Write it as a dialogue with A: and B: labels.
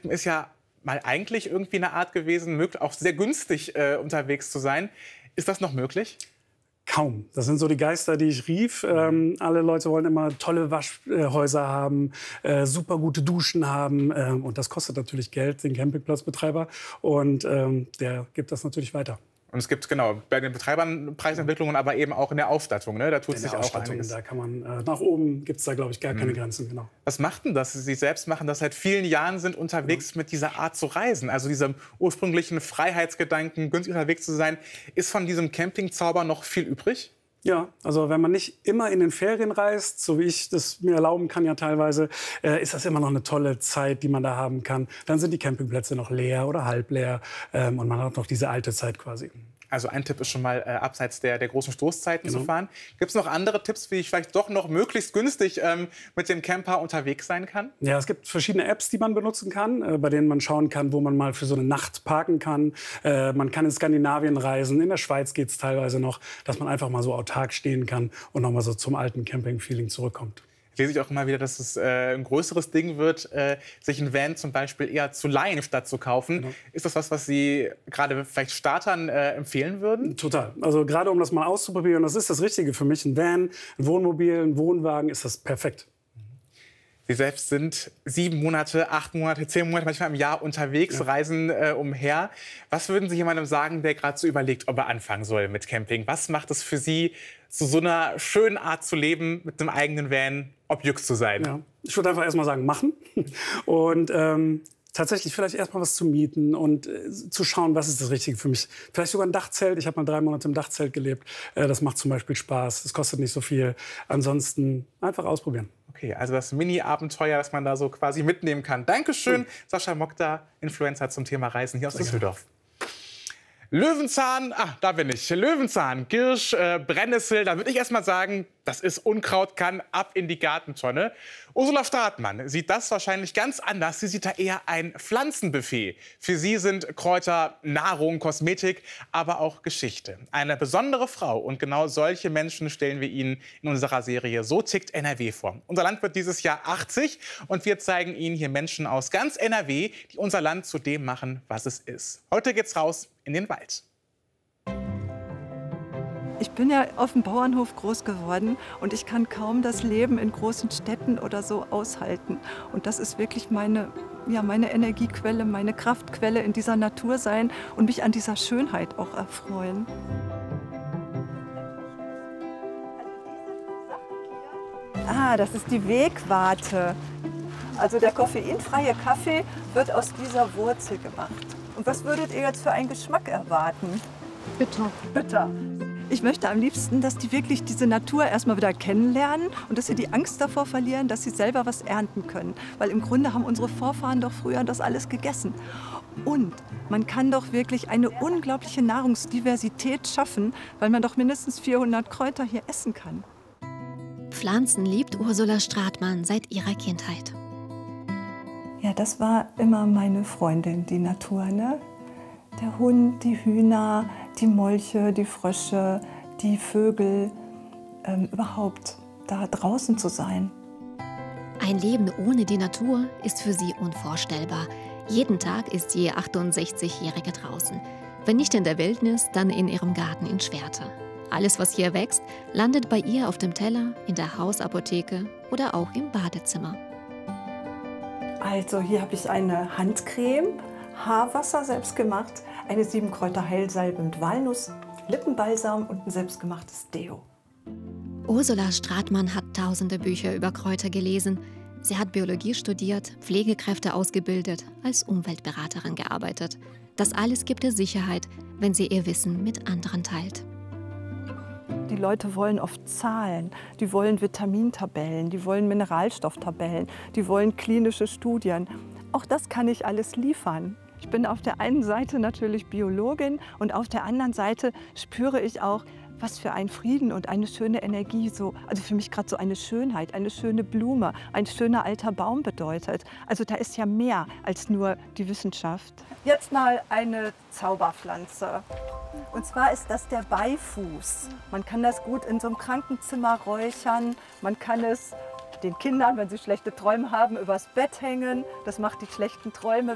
A: Campen ist ja mal eigentlich irgendwie eine Art gewesen, auch sehr günstig unterwegs zu sein. Ist das noch möglich?
B: Kaum. Das sind so die Geister, die ich rief. Alle Leute wollen immer tolle Waschhäuser haben, super gute Duschen haben. Und das kostet natürlich Geld, den Campingplatzbetreiber. Und der gibt das natürlich weiter.
A: Und es gibt genau bei den Betreibern Preisentwicklungen, aber eben auch in der Ausstattung. Ne? Da tut sich auch einiges.
B: Da kann man nach oben gibt es da, glaube ich, gar keine Grenzen. Genau.
A: Was macht denn das? Sie selbst machen das seit vielen Jahren, sind unterwegs mit dieser Art zu reisen. Also diesem ursprünglichen Freiheitsgedanken, günstig unterwegs zu sein. Ist von diesem Campingzauber noch viel übrig?
B: Ja, also wenn man nicht immer in den Ferien reist, so wie ich das mir erlauben kann ja teilweise, ist das immer noch eine tolle Zeit, die man da haben kann. Dann sind die Campingplätze noch leer oder halb leer und man hat noch diese alte Zeit quasi.
A: Also ein Tipp ist schon mal, abseits der großen Stoßzeiten zu fahren. Gibt es noch andere Tipps, wie ich vielleicht doch noch möglichst günstig mit dem Camper unterwegs sein kann?
B: Ja, es gibt verschiedene Apps, die man benutzen kann, bei denen man schauen kann, wo man mal für so eine Nacht parken kann. Man kann in Skandinavien reisen, in der Schweiz geht es teilweise noch, dass man einfach mal so autark stehen kann und noch mal so zum alten Camping-Feeling zurückkommt.
A: Lese ich auch immer wieder, dass es ein größeres Ding wird, sich einen Van zum Beispiel eher zu leihen, statt zu kaufen. Genau. Ist das was Sie gerade vielleicht Startern empfehlen würden?
B: Total. Also gerade um das mal auszuprobieren, das ist das Richtige für mich. Ein Van, ein Wohnmobil, ein Wohnwagen, ist das perfekt.
A: Sie selbst sind 7 Monate, 8 Monate, 10 Monate, manchmal im Jahr unterwegs, reisen umher. Was würden Sie jemandem sagen, der gerade so überlegt, ob er anfangen soll mit Camping? Was macht es für Sie, zu so einer schönen Art zu leben, mit einem eigenen Van objekt zu sein?
B: Ja. Ich würde einfach erst mal sagen, machen. Und tatsächlich vielleicht erst mal was zu mieten und zu schauen, was ist das Richtige für mich. Vielleicht sogar ein Dachzelt. Ich habe mal 3 Monate im Dachzelt gelebt. Das macht zum Beispiel Spaß. Es kostet nicht so viel. Ansonsten einfach ausprobieren.
A: Okay, also das Mini-Abenteuer, das man da so quasi mitnehmen kann. Dankeschön, Sascha Mokta, Influencer zum Thema Reisen hier aus Düsseldorf. Löwenzahn, da bin ich. Löwenzahn, Girsch, Brennnessel, da würde ich erst mal sagen, das ist Unkraut, kann ab in die Gartentonne. Ursula Stratmann sieht das wahrscheinlich ganz anders. Sie sieht da eher ein Pflanzenbuffet. Für sie sind Kräuter Nahrung, Kosmetik, aber auch Geschichte. Eine besondere Frau und genau solche Menschen stellen wir Ihnen in unserer Serie So tickt NRW vor. Unser Land wird dieses Jahr 80 und wir zeigen Ihnen hier Menschen aus ganz NRW, die unser Land zu dem machen, was es ist. Heute geht's raus in den Wald.
C: Ich bin ja auf dem Bauernhof groß geworden und ich kann kaum das Leben in großen Städten oder so aushalten. Und das ist wirklich meine Energiequelle, meine Kraftquelle, in dieser Natur sein und mich an dieser Schönheit auch erfreuen. Das ist die Wegwarte. Also der koffeinfreie Kaffee wird aus dieser Wurzel gemacht. Und was würdet ihr jetzt für einen Geschmack erwarten?
D: Bitter.
C: Bitter. Ich möchte am liebsten, dass die wirklich diese Natur erstmal wieder kennenlernen und dass sie die Angst davor verlieren, dass sie selber was ernten können. Weil im Grunde haben unsere Vorfahren doch früher das alles gegessen. Und man kann doch wirklich eine unglaubliche Nahrungsdiversität schaffen, weil man doch mindestens 400 Kräuter hier essen kann.
D: Pflanzen liebt Ursula Stratmann seit ihrer Kindheit.
C: Ja, das war immer meine Freundin, die Natur, ne? Der Hund, die Hühner, die Molche, die Frösche, die Vögel, überhaupt da draußen zu sein.
D: Ein Leben ohne die Natur ist für sie unvorstellbar. Jeden Tag ist die 68-Jährige draußen. Wenn nicht in der Wildnis, dann in ihrem Garten in Schwerte. Alles, was hier wächst, landet bei ihr auf dem Teller, in der Hausapotheke oder auch im Badezimmer.
C: Also hier habe ich eine Handcreme, Haarwasser selbst gemacht, eine 7-Kräuter-Heilsalbe mit Walnuss, Lippenbalsam und ein selbstgemachtes Deo.
D: Ursula Stratmann hat tausende Bücher über Kräuter gelesen. Sie hat Biologie studiert, Pflegekräfte ausgebildet, als Umweltberaterin gearbeitet. Das alles gibt ihr Sicherheit, wenn sie ihr Wissen mit anderen teilt.
C: Die Leute wollen oft Zahlen, die wollen Vitamintabellen, die wollen Mineralstofftabellen, die wollen klinische Studien. Auch das kann ich alles liefern. Ich bin auf der einen Seite natürlich Biologin und auf der anderen Seite spüre ich auch, was für ein Frieden und eine schöne Energie, also für mich gerade so eine Schönheit, eine schöne Blume, ein schöner alter Baum bedeutet. Also da ist ja mehr als nur die Wissenschaft. Jetzt mal eine Zauberpflanze. Und zwar ist das der Beifuß. Man kann das gut in so einem Krankenzimmer räuchern. Man kann es den Kindern, wenn sie schlechte Träume haben, übers Bett hängen. Das macht die schlechten Träume